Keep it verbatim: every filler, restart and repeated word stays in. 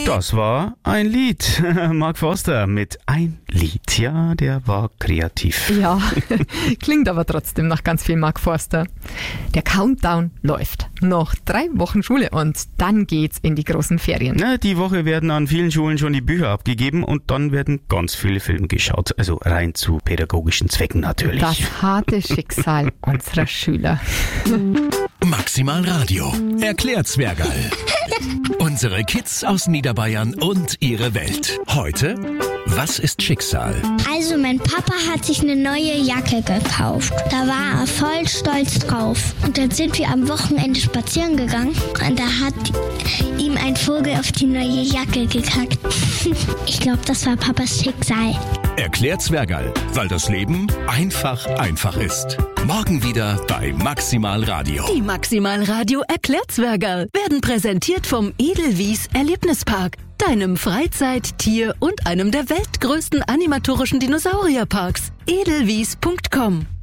Das war ein Lied. Mark Forster mit Ein Lied. Ja, der war kreativ. Ja, klingt aber trotzdem nach ganz viel Mark Forster. Der Countdown läuft. Noch drei Wochen Schule und dann geht's in die großen Ferien. Na, die Woche werden an vielen Schulen schon die Bücher abgegeben und dann werden ganz viele Filme geschaut. Also rein zu pädagogischen Zwecken natürlich. Das harte Schicksal unserer Schüler. Maximal Radio. Erklärt Zwergerl. Unsere Kids aus Niederbayern und ihre Welt. Heute, was ist Schicksal? Also mein Papa hat sich eine neue Jacke gekauft. Da war er voll stolz drauf. Und dann sind wir am Wochenende spazieren gegangen und da hat ihm ein Vogel auf die neue Jacke gekackt. Ich glaube, das war Papas Schicksal. Erklärt Zwergerl, weil das Leben einfach einfach ist. Morgen wieder bei Maximal Radio. Die Maximal Radio Erklärt Zwergerl werden präsentiert vom Edelwies Erlebnispark, deinem Freizeit-, Tier- und einem der weltgrößten animatorischen Dinosaurierparks. edelwies punkt com